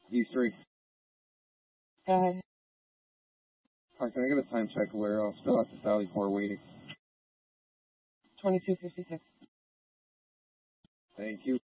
E3. Go ahead. Hi, can I get a time check? We're still at the Sally Port waiting. 22:56. Thank you.